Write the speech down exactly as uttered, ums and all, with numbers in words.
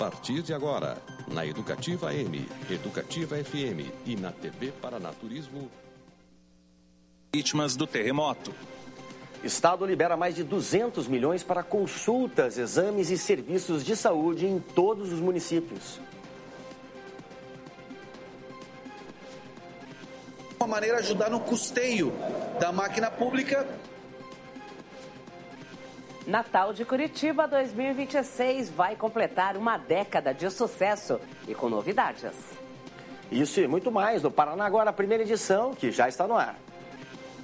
partir de agora, na Educativa M, Educativa F M e na T V Paraná Turismo. Vítimas do terremoto. Estado libera mais de duzentos milhões para consultas, exames e serviços de saúde em todos os municípios. Uma maneira de ajudar no custeio da máquina pública. Natal de Curitiba dois mil e vinte e seis vai completar uma década de sucesso e com novidades. Isso e muito mais no Paraná Agora, a primeira edição, que já está no ar.